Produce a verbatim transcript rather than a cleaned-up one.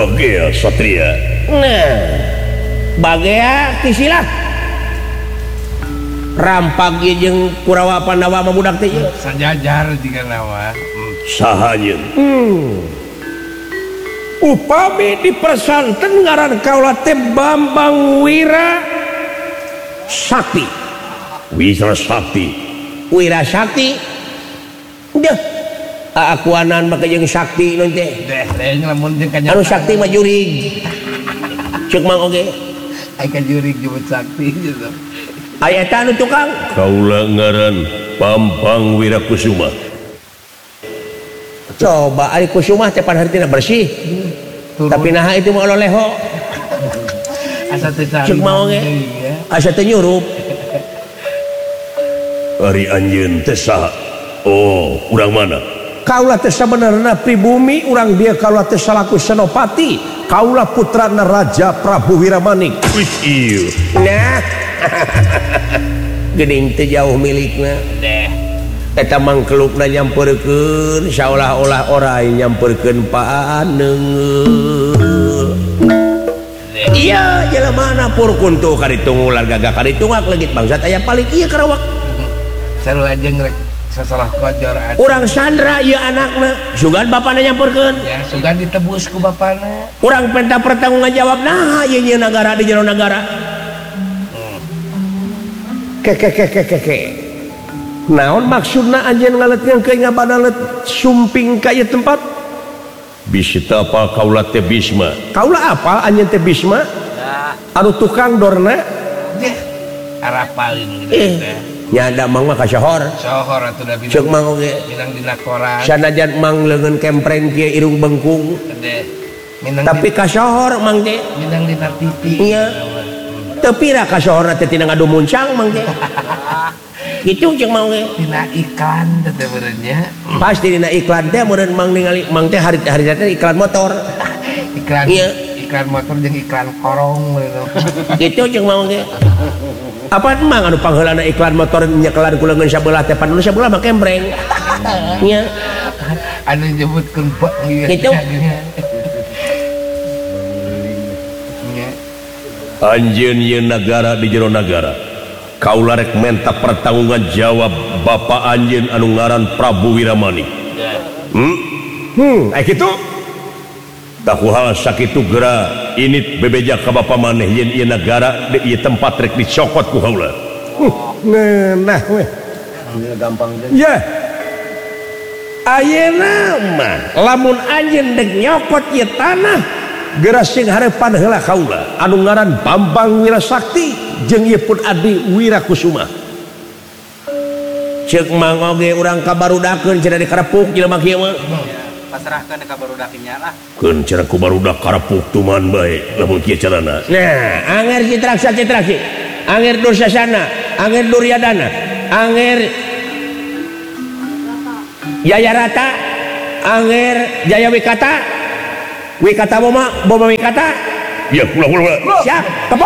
Bagea Satria. Nah, Bagea kisilah rampak ieu jeung Kurawa Pandawa mah budak teh ieu. Sajajar jika nama. Hmm. Sahayeun. Hmm. Upami dipersanten ngaran kaula teh Bambang Wira Sakti. Wira Sakti. Wira Sakti. Deuh. Akuanan make jeung Sakti nu teh. Deh, lain lamun jeung kanya. Anu Sakti mah jurig. Ceuk mang oge. Ai ka jurig jebut Sakti gitu. Aya eta anu tukang. Kaula ngaran Bambang Wirakusuma. Coba ari kusuma teh pan hartina bersih. Turun. Tapi nah itu mah oleho. Asa teh Ceuk mang oge. Asa teh nyurup. Ari anjeun teh saha? Oh, urang mana? Kaula teh sabenerna pribumi, urang dia kaula teh salaku senopati, kaula putrana Raja Prabu Wiramanik. Wih ieu. Nah. Geuning teh jauh milikna. Deh. Eta mangkelukna nyamperkeun saolah-olah orai nyamperkeun paneungeul. Iya, jelemana pur kuntu kaditung ular gagah kaditungak leugit bangsat aya paling ieu karawak. Saru ajeng rek sasalah kojor. Urang Sandra ieu anakna, sugan bapana nyamperkeun. Ya, sugan ditebus ku bapana. Urang penta pertanggung jawab nah ieu ieu nagara di jero nagara. Ke ke ke ke ke ke. Naon maksudna anjeun ngaletkeun ke ngabadalet sumping ka ieu tempat? Bisi teh apal kaula teh Bisma. Kaula apal anjeun teh Bisma? Anu tukang dorna? Deh. Arapalin gitu Eh. teh. Nyada mang mah kasohor. Sohor atuh da Ceuk mang oge. minang dina koran. Sanajan mang leungeun kempreng kieu irung bengkung. Deh. Minang Tapi kasohor mang teh. minang dina T V. Iya. Teu pira kasohorna teh tina ngadu muncang mang teh. Gitu ceuk mang oge. Dina iklan teh beureunya. Pasti dina iklan teh meureun mang ningali mang teh hari hari teh iklan motor. Iklan Iya. iklan motor jeung iklan korong beureuh. Gitu ceuk mang oge. Apa emang anu pangheulana iklan motor nyekelan ku leungeun sabelah teh pan sabelah mah kempreng. Nya. Anu nyebutkeun bak Gitu. Anjeun ieu nagara di jero nagara. Kaula rek menta pertanggungan jawab bapa anjeun anu ngaran Prabu Wiramanik. Hmm? Hmm, aya kitu. Takuhal sakitu geura init bebeja ka bapa maneh yen ieu nagara di ieu tempat rek dicokot ku kaula. Nah, weh. gampang Ya. Ayeuna mah lamun anjeun dek nyokot ieu tanah geura sing hareupan heula kaula anu ngaran Bambang Wirasakti jeung ieu pun Adi Wirakusuma. Ceuk mang oge urang kabarudakeun cenah di karepuk jelema kieu mah. pasrahkeun ka barudak nya lah. Keun cenah ku barudak karepuk tuman bae lamun kieu carana. Nah, anger Citraksa Citraksi, anger Dursasana, anger Duryadana, anger Jayarata, anger Jaya Wikata, Wikata Boma, Boma Wikata. Ya, kula kula. Siap.